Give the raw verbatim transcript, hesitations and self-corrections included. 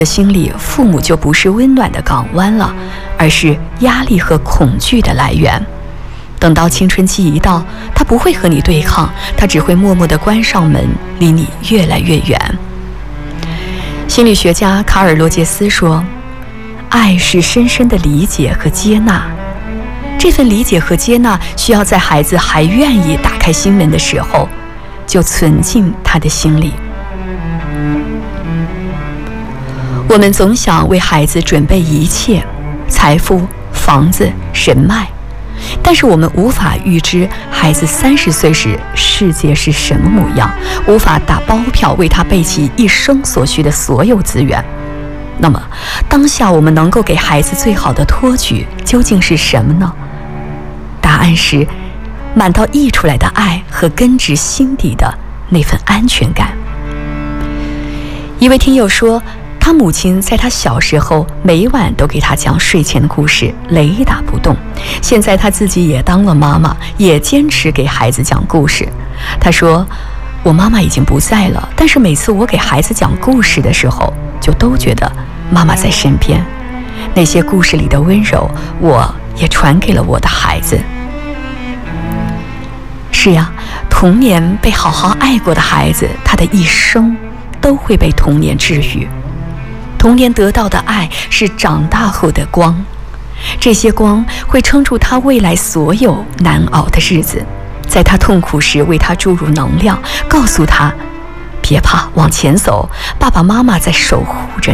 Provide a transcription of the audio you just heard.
心里，父母就不是温暖的港湾了，而是压力和恐惧的来源。等到青春期一到，他不会和你对抗，他只会默默地关上门，离你越来越远。心理学家卡尔·罗杰斯说，爱是深深的理解和接纳，这份理解和接纳需要在孩子还愿意打开心门的时候，就存进他的心里。我们总想为孩子准备一切，财富、房子、人脉，但是我们无法预知孩子三十岁时世界是什么模样，无法打包票为他备齐一生所需的所有资源。那么，当下我们能够给孩子最好的托举究竟是什么呢？答案是满到溢出来的爱和根植心底的那份安全感。一位听友说，他母亲在他小时候每晚都给他讲睡前的故事，雷打不动。现在他自己也当了妈妈，也坚持给孩子讲故事。他说，我妈妈已经不在了，但是每次我给孩子讲故事的时候，就都觉得妈妈在身边。那些故事里的温柔，我也传给了我的孩子。是呀，童年被好好爱过的孩子，他的一生都会被童年治愈。童年得到的爱是长大后的光，这些光会撑住他未来所有难熬的日子，在他痛苦时为他注入能量，告诉他别怕，往前走，爸爸妈妈在守护着